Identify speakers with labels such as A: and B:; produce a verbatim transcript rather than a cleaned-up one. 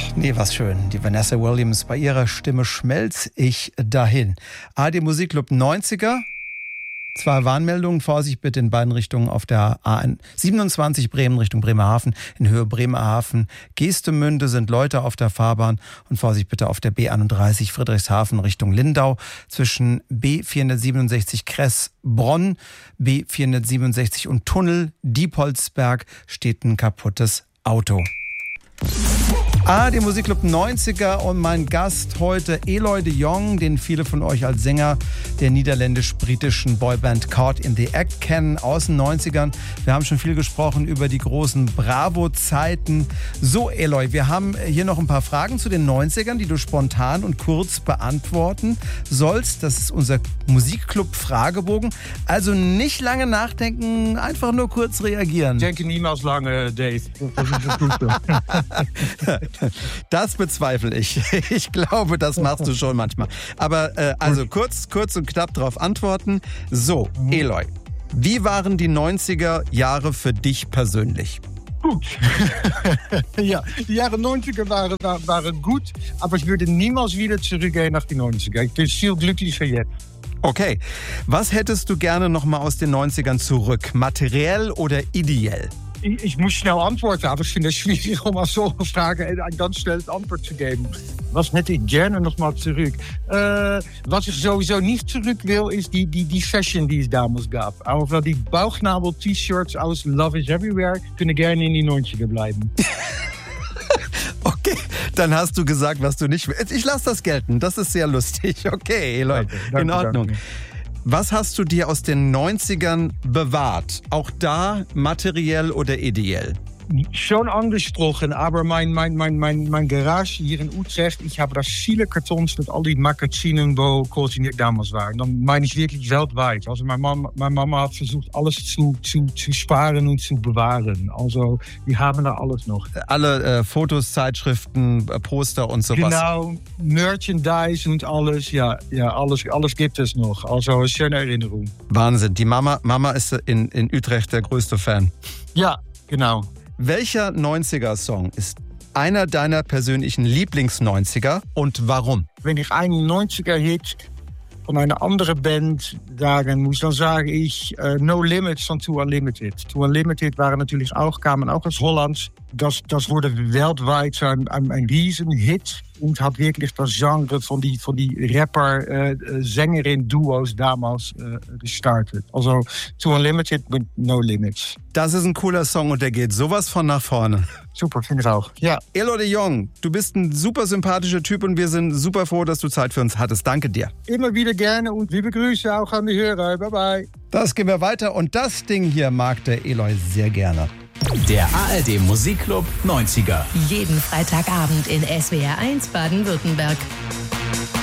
A: Nee, was schön. Die Vanessa Williams, bei ihrer Stimme schmelz ich dahin. A R D Musikclub neunziger. Zwei Warnmeldungen, Vorsicht bitte in beiden Richtungen auf der A siebenundzwanzig Bremen Richtung Bremerhaven. In Höhe Bremerhaven, Geestemünde sind Leute auf der Fahrbahn und Vorsicht bitte auf der B einunddreißig Friedrichshafen Richtung Lindau. Zwischen B vierhundertsiebenundsechzig Kress-Bronn, B vierhundertsiebenundsechzig und Tunnel Diepholzberg steht ein kaputtes Auto. Ah, der Musikclub neunziger und mein Gast heute Eloy de Jong, den viele von euch als Sänger der niederländisch-britischen Boyband Caught in the Act kennen, aus den neunzigern. Wir haben schon viel gesprochen über die großen Bravo-Zeiten. So, Eloy, wir haben hier noch ein paar Fragen zu den neunzigern, die du spontan und kurz beantworten sollst. Das ist unser Musikclub-Fragebogen. Also nicht lange nachdenken, einfach nur kurz reagieren.
B: Ich denke niemals lange, Dave.
A: Das bezweifle ich. Ich glaube, das machst du schon manchmal. Aber äh, also kurz, kurz und knapp darauf antworten. So, Eloy, wie waren die neunziger Jahre für dich persönlich?
B: Gut. Ja, die Jahre neunziger waren, waren gut, aber ich würde niemals wieder zurückgehen nach die neunziger. Ich bin viel glücklicher jetzt.
A: Okay, was hättest du gerne noch mal aus den neunzigern zurück? Materiell oder ideell?
B: Ich, ich muss schnell antworten, aber ich finde es schwierig, um auf solche Fragen ein ganz schnelles Antwort zu geben. Was hätte ich gerne noch mal zurück? Äh, was ich sowieso nicht zurück will, ist die, die, die Fashion, die es damals gab. Aber die Bauchnabel-T-Shirts aus Love is Everywhere können gerne in die neunziger bleiben.
A: Okay, dann hast du gesagt, was du nicht willst. Ich lasse das gelten, das ist sehr lustig. Okay, Eloy,
B: danke, danke,
A: in Ordnung.
B: Danke.
A: Was hast du dir aus den neunzigern bewahrt? Auch da materiell oder ideell?
B: Schon angesprochen, aber mein, mein, mein, mein, mein Garage hier in Utrecht, ich habe da viele Kartons mit all die Magazinen, wo Courtney damals waren. Dann meine ich wirklich weltweit. Also meine Mama, meine Mama hat versucht, alles zu, zu, zu sparen und zu bewahren. Also wir haben da alles noch.
A: Alle äh, Fotos, Zeitschriften, äh, Poster und sowas.
B: Genau, Merchandise und alles. Ja, ja alles, alles gibt es noch. Also eine schöne Erinnerung.
A: Wahnsinn, die Mama, Mama ist in, in Utrecht der größte Fan.
B: Ja, genau.
A: Welcher neunziger-Song ist einer deiner persönlichen Lieblings-neunziger und warum?
B: Wenn ich einen neunziger-Hit von einer anderen Band sagen muss, dann sage ich uh, No Limits von Too Unlimited. Too Unlimited waren natürlich auch, kamen auch aus Holland. Das, das wurde weltweit ein, ein, ein Riesenhit und hat wirklich das Genre von die, von die Rapper-Sängerin-Duos uh, damals uh, gestartet. Also Too Unlimited mit No Limits.
A: Das ist ein cooler Song und der geht sowas von nach vorne.
B: Super, finde ich auch. Ja.
A: Eloy de Jong, du bist ein super sympathischer Typ und wir sind super froh, dass du Zeit für uns hattest. Danke dir.
B: Immer wieder gerne und liebe Grüße auch an die Hörer. Bye bye.
A: Das gehen wir weiter und das Ding hier mag der Eloy sehr gerne.
C: Der A R D Musikclub neunziger.
D: Jeden Freitagabend in S W R eins Baden-Württemberg.